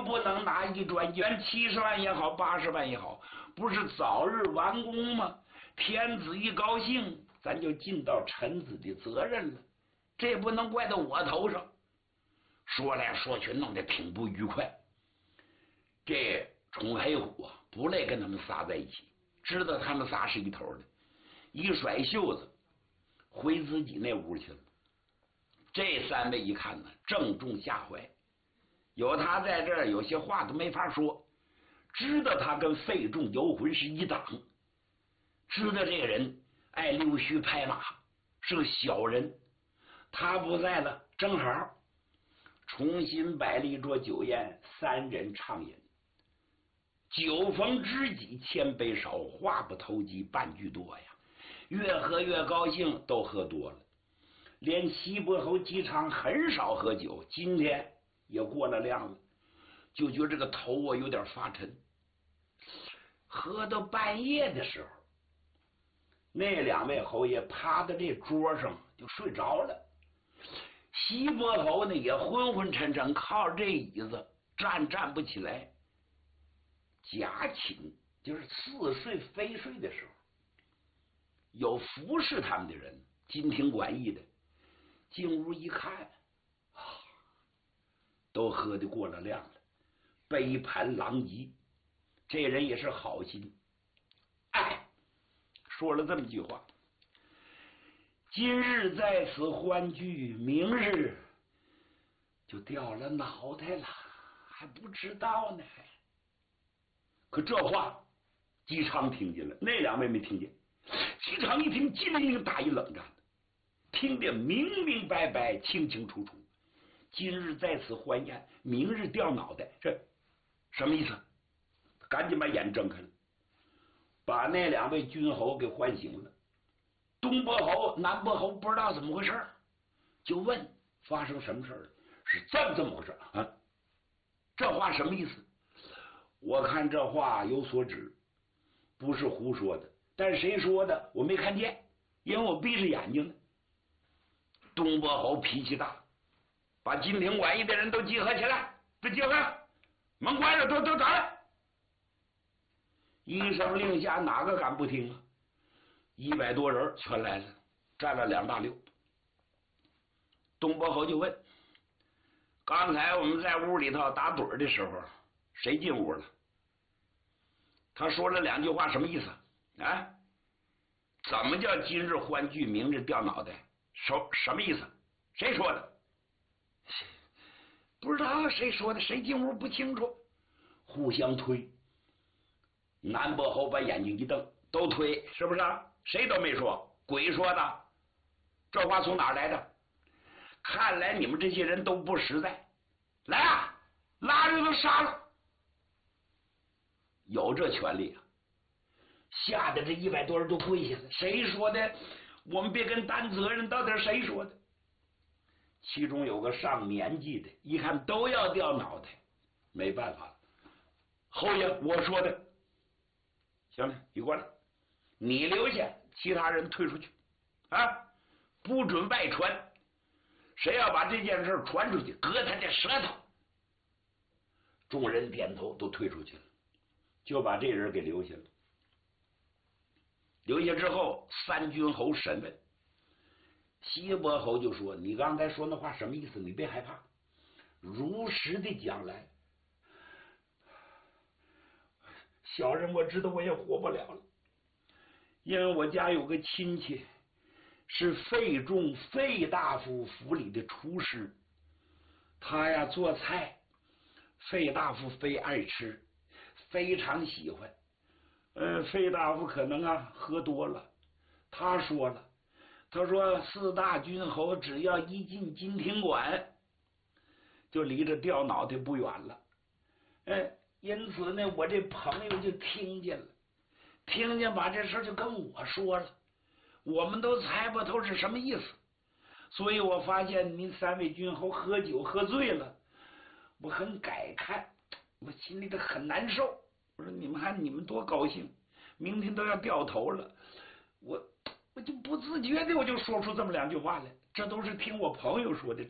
不能拿一转元70万也好，80万也好，不是早日完工吗？天子一高兴，咱就尽到臣子的责任了，这不能怪到我头上。说来说去，弄得挺不愉快。这冲黑虎啊，不赖跟他们仨在一起，知道他们仨是一头的，一甩袖子回自己那屋去了。这3位一看呢，正中下怀，有他在这儿，有些话都没法说。知道他跟费仲游魂是一党，知道这个人爱溜须拍马，是个小人。他不在了，正好重新摆了一桌酒宴，3人畅饮。酒逢知己千杯少，话不投机半句多呀。越喝越高兴，都喝多了。连西伯侯姬昌很少喝酒，今天也过了量了，就觉得这个头啊有点发沉。喝到半夜的时候，那2位侯爷趴在这桌上就睡着了。西伯侯呢也昏昏沉沉，靠这椅子站不起来。贾寝就是似睡非睡的时候，有服侍他们的人，金庭馆驿的，进屋一看，都喝得过了量了，杯盘狼藉。这人也是好心，说了这么句话：今日在此欢聚，明日就掉了脑袋了，还不知道呢。可这话姬昌听见了，那2位没听见。姬昌一听，机灵灵打一冷战，听得明明白白，清清楚楚。今日在此欢宴，明日掉脑袋，这什么意思？赶紧把眼睁开了，把那2位君侯给唤醒了。东伯侯、南伯侯不知道怎么回事，就问发生什么事了？是这么回事啊？这话什么意思？我看这话有所指，不是胡说的，但是谁说的我没看见，因为我闭着眼睛呢。东伯侯脾气大，把金庭馆驿的人都集合起来，都集合，门关着，都找来。一声令下，哪个敢不听啊？100多人全来了，站了2大溜。东伯侯就问：刚才我们在屋里头打盹的时候，谁进屋了？他说了2句话，什么意思啊？怎么叫今日欢聚，明日掉脑袋？什么意思？谁说的？不知道谁说的，谁进屋不清楚，互相推。南伯侯把眼睛一瞪，都推，是不是啊？谁都没说，鬼说的。这话从哪儿来的？看来你们这些人都不实在。来啊，拉着他杀了。有这权利啊！吓得这100多人都跪下了。谁说的？我们别跟担责任，到底是谁说的？其中有个上年纪的，一看都要掉脑袋，没办法了。侯爷，我说的。行了，你过来，你留下，其他人退出去啊！不准外传，谁要把这件事传出去，割他的舌头。众人点头，都退出去了，就把这人给留下了。留下之后，3军侯审问。西伯侯就说：你刚才说那话什么意思？你别害怕，如实的讲来。小人我知道我也活不了了，因为我家有个亲戚是费仲费大夫府里的厨师，他呀做菜，费大夫非爱吃，非常喜欢。费大夫可能喝多了，他说了，他说4大军侯只要一进金庭馆，就离着掉脑袋不远了。因此呢，我这朋友就听见了，听见把这事就跟我说了，我们都猜不透是什么意思。所以我发现您3位君侯喝酒喝醉了，我很感慨，我心里头很难受。我说你们多高兴，明天都要掉头了，我就不自觉的我就说出这么2句话来，这都是听我朋友说的。